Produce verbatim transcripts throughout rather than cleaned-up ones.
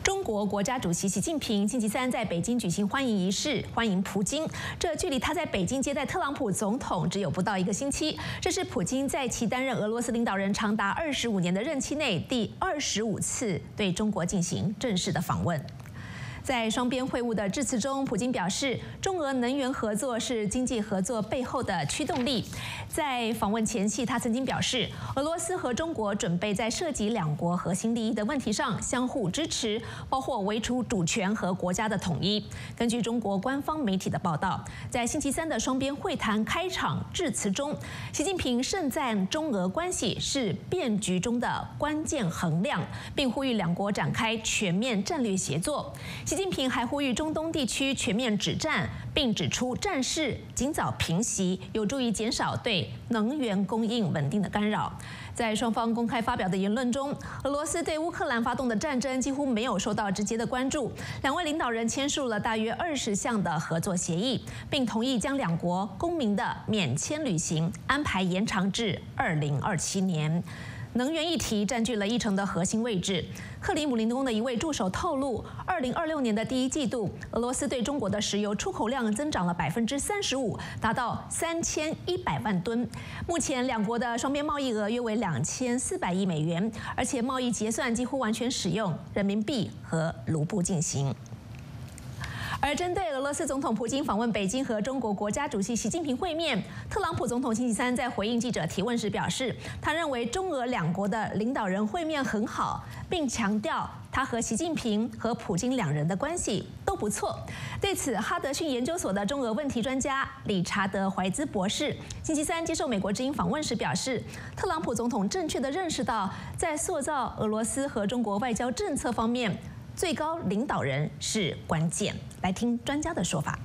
中国国家主席习近平星期三在北京举行欢迎仪式，欢迎普京。这距离他在北京接待特朗普总统只有不到一个星期。这是普京在其担任俄罗斯领导人长达二十五年的任期内第二十五次对中国进行正式的访问。在双边会晤的致辞中，普京表示，中俄能源合作是经济合作背后的驱动力。在访问前夕，他曾经表示，俄罗斯和中国准备在涉及两国核心利益的问题上相互支持，包括维持主权和国家的统一。根据中国官方媒体的报道，在星期三的双边会谈开场致辞中，习近平盛赞中俄关系是变局中的关键衡量，并呼吁两国展开全面战略协作。习近平还呼吁中东地区全面止战，并指出战事尽早平息，有助于减少对能源供应稳定的干扰。在双方公开发表的言论中，俄罗斯对乌克兰发动的战争几乎没有受到直接的关注。两位领导人签署了大约二十项的合作协议，并同意将两国公民的免签旅行安排延长至二零二七年。能源议题占据了议程的核心位置。克里姆林宫的一位助手透露，二零二六年的第一季度，俄罗斯对中国的石油出口量增长了百分之三十五，达到三千一百万吨。目前两国的双边贸易额约为两千四百亿美元，而且贸易结算几乎完全使用人民币和卢布进行。而针对俄罗斯总统普京访问北京和中国国家主席习近平会面，特朗普总统星期三在回应记者提问时表示，他认为中俄两国的领导人会面很好，并强调他和习近平和普京两人的关系都不错。对此，哈德逊研究所的中俄问题专家理查德·怀兹博士星期三接受美国之音访问时表示，特朗普总统正确地认识到，在塑造俄罗斯和中国外交政策方面，最高领导人是关键。来听专家的说法。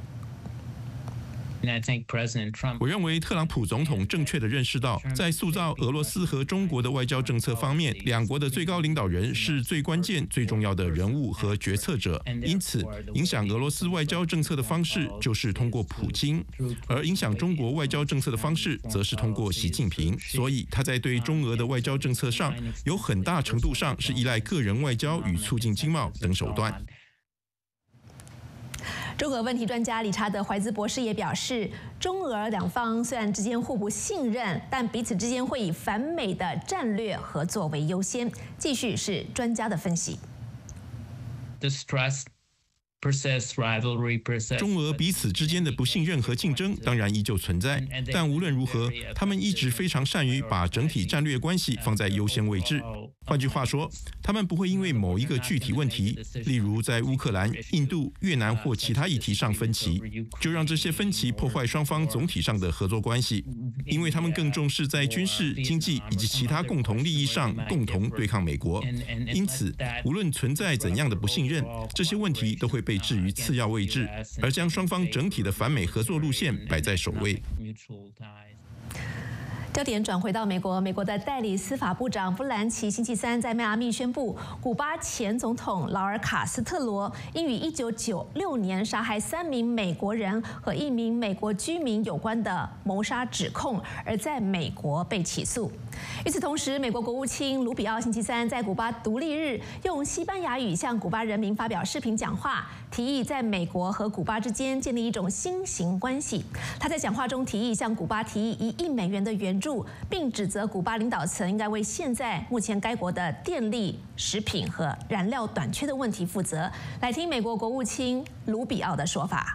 我认为特朗普总统正确地认识到，在塑造俄罗斯和中国的外交政策方面，两国的最高领导人是最关键、最重要的人物和决策者。因此，影响俄罗斯外交政策的方式就是通过普京，而影响中国外交政策的方式则是通过习近平。所以，他在对中俄的外交政策上，有很大程度上是依赖个人外交与促进经贸等手段。 中俄问题专家理查德·怀兹博士也表示，中俄两方虽然之间互不信任，但彼此之间会以反美的战略合作为优先。继续是专家的分析。 中俄彼此之间的不信任和竞争当然依旧存在，但无论如何，他们一直非常善于把整体战略关系放在优先位置。换句话说，他们不会因为某一个具体问题，例如在乌克兰、印度、越南或其他议题上分歧，就让这些分歧破坏双方总体上的合作关系，因为他们更重视在军事、经济以及其他共同利益上共同对抗美国。因此，无论存在怎样的不信任，这些问题都会被置于次要位置，而将双方整体的反美合作路线摆在首位。 焦点转回到美国，美国的代理司法部长布兰奇星期三在迈阿密宣布，古巴前总统劳尔·卡斯特罗因与一九九六年杀害三名美国人和一名美国居民有关的谋杀指控，而在美国被起诉。与此同时，美国国务卿卢比奥星期三在古巴独立日用西班牙语向古巴人民发表视频讲话，提议在美国和古巴之间建立一种新型关系。他在讲话中提议向古巴提议一亿美元的援助，并指责古巴领导层应该为现在目前该国的电力、食品和燃料短缺的问题负责。来听美国国务卿卢比奥的说法。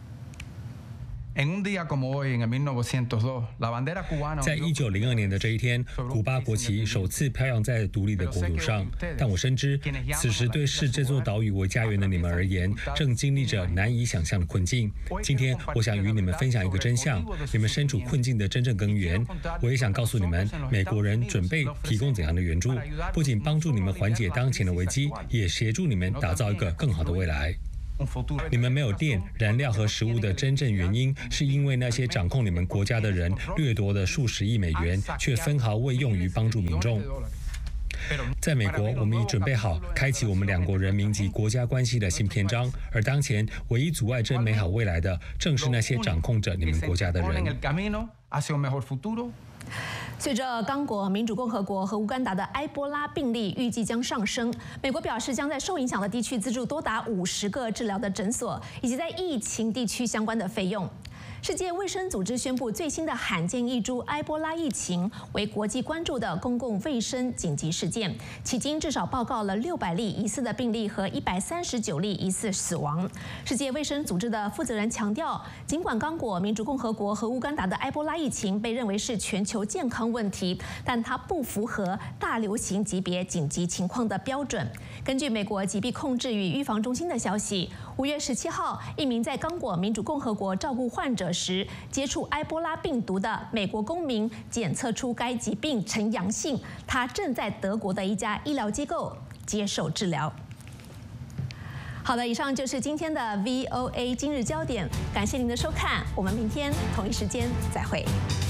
在一九零二年的这一天，古巴国旗首次飘扬在独立的国土上。但我深知，此时对视这座岛屿为家园的你们而言，正经历着难以想象的困境。今天，我想与你们分享一个真相：你们身处困境的真正根源。我也想告诉你们，美国人准备提供怎样的援助，不仅帮助你们缓解当前的危机，也协助你们打造一个更好的未来。你们没有电、燃料和食物的真正原因，是因为那些掌控你们国家的人掠夺了数十亿美元，却分毫未用于帮助民众。在美国，我们已准备好开启我们两国人民及国家关系的新篇章，而当前唯一阻碍这美好未来的，正是那些掌控着你们国家的人。 随着刚果民主共和国和乌干达的埃波拉病例预计将上升，美国表示将在受影响的地区资助多达五十个治疗的诊所，以及在疫情地区相关的费用。世界卫生组织宣布，最新的罕见异株埃波拉疫情为国际关注的公共卫生紧急事件，迄今至少报告了六百例疑似的病例和一百三十九例疑似死亡。世界卫生组织的负责人强调，尽管刚果民主共和国和乌干达的埃波拉疫情被认为是全球健康问题，但它不符合大流行级别紧急情况的标准。根据美国疾病控制与预防中心的消息，五月十七号，一名在刚果民主共和国照顾患者时接触埃波拉病毒的美国公民检测出该疾病呈阳性，他正在德国的一家医疗机构接受治疗。好的，以上就是今天的 V O A 今日焦点，感谢您的收看，我们明天同一时间再会。